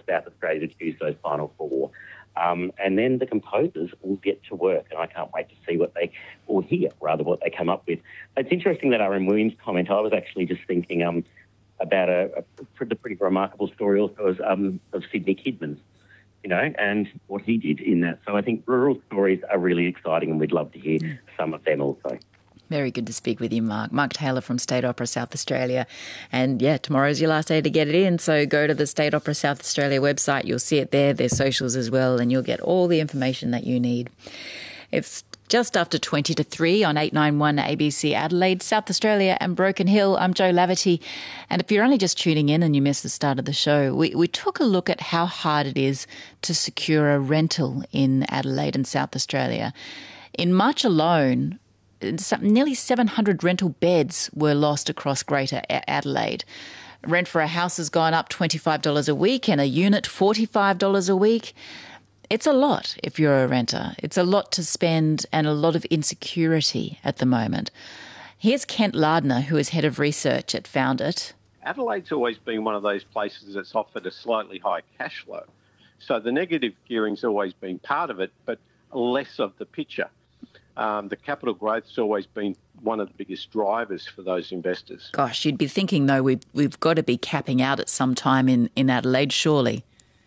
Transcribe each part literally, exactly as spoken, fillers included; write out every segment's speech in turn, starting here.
South Australia to choose those final four. Um, and then the composers will get to work, and I can't wait to see what they, or hear rather, what they come up with. It's interesting that R M Williams' comment. I was actually just thinking um, about a, a pretty, pretty remarkable story also of, um, of Sidney Kidman, you know, and what he did in that. So I think rural stories are really exciting, and we'd love to hear some of them also. Very good to speak with you, Mark. Mark Taylor from State Opera South Australia. And, yeah, tomorrow's your last day to get it in, so go to the State Opera South Australia website. You'll see it there, their socials as well, and you'll get all the information that you need. It's just after twenty to three on eight ninety-one A B C Adelaide, South Australia and Broken Hill. I'm Jo Laverty. And if you're only just tuning in and you missed the start of the show, we, we took a look at how hard it is to secure a rental in Adelaide and South Australia. In March alone, nearly seven hundred rental beds were lost across Greater Adelaide. Rent for a house has gone up twenty-five dollars a week and a unit forty-five dollars a week. It's a lot if you're a renter. It's a lot to spend and a lot of insecurity at the moment. Here's Kent Lardner, who is head of research at Found It. Adelaide's always been one of those places that's offered a slightly high cash flow. So the negative gearing's always been part of it, but less of the picture. Um, the capital growth's always been one of the biggest drivers for those investors. Gosh, you'd be thinking, though, we've, we've got to be capping out at some time in, in Adelaide, surely.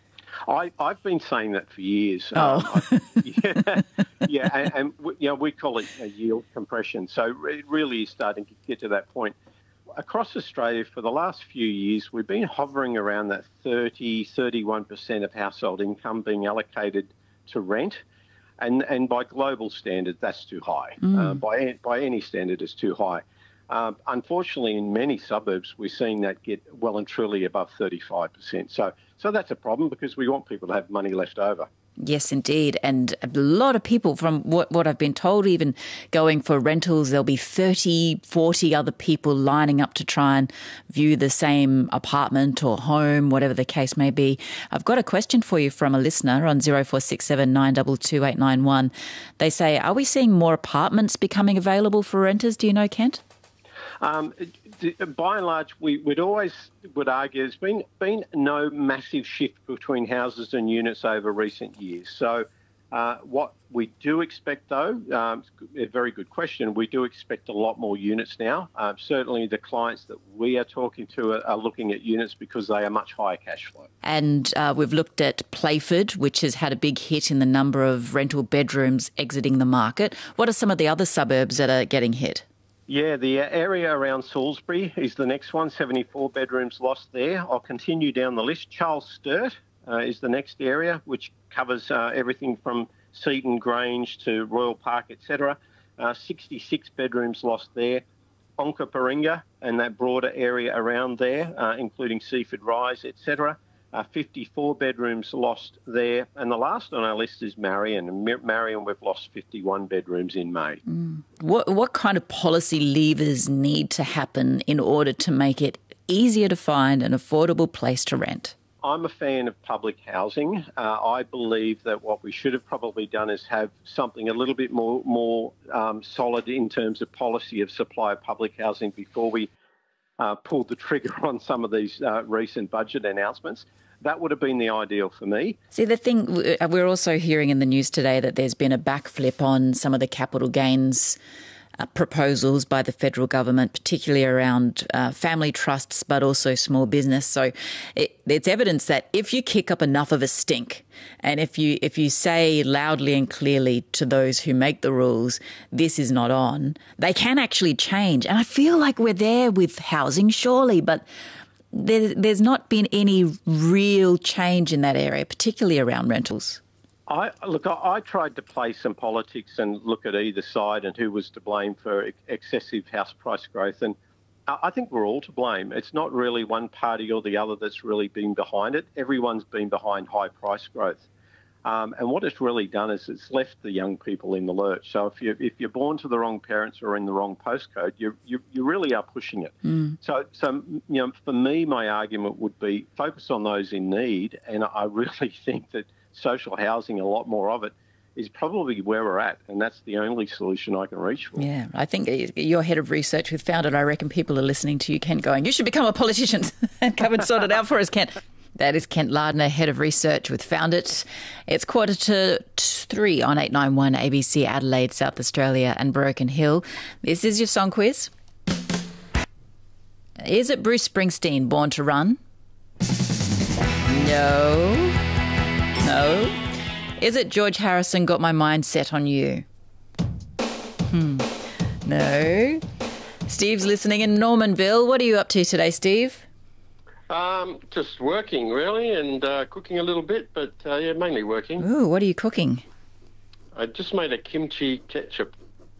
I, I've been saying that for years. Oh. Um, I, yeah, yeah, and, and you know, we call it a yield compression. So it really is starting to get to that point. Across Australia, for the last few years, we've been hovering around that thirty, thirty-one percent of household income being allocated to rent. And and by global standard, that's too high. Mm. Uh, by by any standard, it's too high. Um, unfortunately, in many suburbs, we're seeing that get well and truly above thirty-five percent. So so that's a problem because we want people to have money left over. Yes, indeed. And a lot of people, from what, what I've been told, even going for rentals, there'll be thirty, forty other people lining up to try and view the same apartment or home, whatever the case may be. I've got a question for you from a listener on zero four six seven nine two two eight nine one. They say, are we seeing more apartments becoming available for renters? Do you know, Kent? Um, by and large, we would always would argue there's been been no massive shift between houses and units over recent years. So uh, what we do expect, though, um, a very good question, we do expect a lot more units now. Uh, certainly the clients that we are talking to are, are looking at units because they are much higher cash flow. And uh, we've looked at Playford, which has had a big hit in the number of rental bedrooms exiting the market. What are some of the other suburbs that are getting hit? Yeah, the area around Salisbury is the next one, seventy-four bedrooms lost there. I'll continue down the list. Charles Sturt uh, is the next area, which covers uh, everything from Seaton Grange to Royal Park, et cetera. Uh, sixty-six bedrooms lost there. Onkaparinga and that broader area around there, uh, including Seaford Rise, et cetera. Uh, fifty-four bedrooms lost there. And the last on our list is Marion. And Marion, we've lost fifty-one bedrooms in May. Mm. What, what kind of policy levers need to happen in order to make it easier to find an affordable place to rent? I'm a fan of public housing. Uh, I believe that what we should have probably done is have something a little bit more, more um, solid in terms of policy of supply of public housing before we uh, pulled the trigger on some of these uh, recent budget announcements. That would have been the ideal for me. See, the thing, we're also hearing in the news today that there's been a backflip on some of the capital gains uh, proposals by the federal government, particularly around uh, family trusts, but also small business. So it, it's evidence that if you kick up enough of a stink, and if you if you say loudly and clearly to those who make the rules, this is not on, they can actually change. And I feel like we're there with housing, surely, but There, there's not been any real change in that area, particularly around rentals. I Look, I, I tried to play some politics and look at either side and who was to blame for ex- excessive house price growth. And I think we're all to blame. It's not really one party or the other that's really been behind it. Everyone's been behind high price growth. Um, and what it's really done is it's left the young people in the lurch. So if you if you're born to the wrong parents or in the wrong postcode, you you, you really are pushing it. Mm. So so you know, for me, my argument would be focus on those in need, and I really think that social housing, a lot more of it, is probably where we're at, and that's the only solution I can reach for. Yeah, I think you're head of research with Found It. I reckon people are listening to you, Kent, going, you should become a politician and come and sort it out for us, Kent. That is Kent Lardner, Head of Research with Found It. It's quarter to three on eight ninety-one A B C Adelaide, South Australia and Broken Hill. This is your song quiz. Is it Bruce Springsteen, Born to Run? No. No. Is it George Harrison, Got My Mind Set on You? Hmm. No. Steve's listening in Normanville. What are you up to today, Steve? Um, just working, really, and uh, cooking a little bit, but uh, yeah, mainly working. Ooh, what are you cooking? I just made a kimchi ketchup.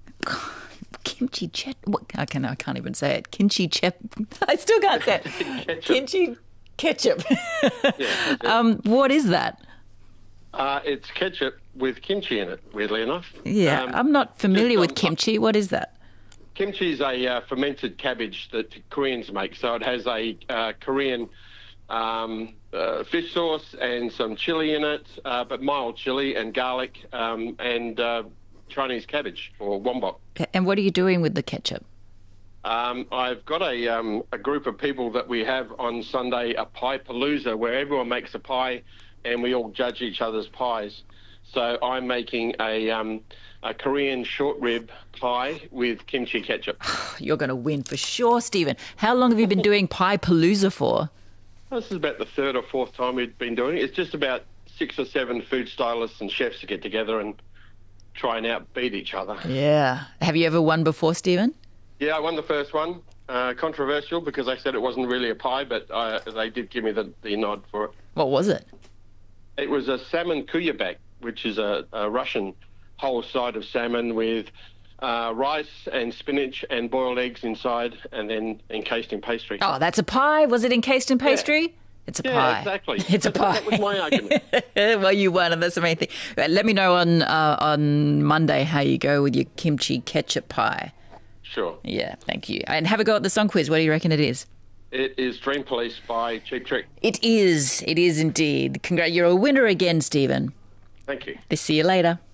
Kimchi chet. What? I can I can't even say it. Kimchi chep. I still can't say it. Kimchi ketchup. Yeah, um, what is that? Uh, it's ketchup with kimchi in it. Weirdly enough. Yeah, um, I'm not familiar with um, kimchi. What is that? Kimchi is a uh, fermented cabbage that Koreans make. So it has a uh, Korean um, uh, fish sauce and some chili in it, uh, but mild chili and garlic um, and uh, Chinese cabbage or wombok. And what are you doing with the ketchup? Um, I've got a, um, a group of people that we have on Sunday, a pie palooza, where everyone makes a pie and we all judge each other's pies. So I'm making a, um, a Korean short rib pie with kimchi ketchup. You're going to win for sure, Stephen. How long have you been doing Pie Palooza for? This is about the third or fourth time we've been doing it. It's just about six or seven food stylists and chefs to get together and try and outbeat each other. Yeah. Have you ever won before, Stephen? Yeah, I won the first one. Uh, controversial because I said it wasn't really a pie, but uh, they did give me the, the nod for it. What was it? It was a salmon kuyabak, which is a, a Russian whole side of salmon with uh, rice and spinach and boiled eggs inside and then encased in pastry. Oh, that's a pie. Was it encased in pastry? Yeah. It's a yeah, pie. Exactly. It's a pie. That was my argument. Well, you won, and that's the main thing. Let me know on uh, on Monday how you go with your kimchi ketchup pie. Sure. Yeah, thank you. And have a go at the song quiz. What do you reckon it is? It is Dream Police by Cheap Trick. It is. It is indeed. Congrats. You're a winner again, Stephen. Thank you. See you later.